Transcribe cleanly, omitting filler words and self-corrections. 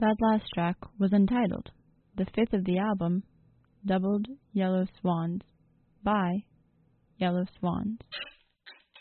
That last track was entitled, the fifth of the album, Doubled Yellow Swans, by Yellow Swans.